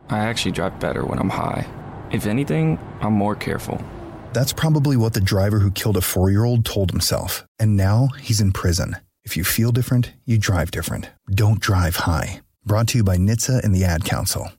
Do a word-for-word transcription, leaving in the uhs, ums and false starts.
I actually drive better when I'm high. If anything, I'm more careful. That's probably what the driver who killed a four-year-old told himself. And now he's in prison. If you feel different, you drive different. Don't drive high. Brought to you by N H T S A and the Ad Council.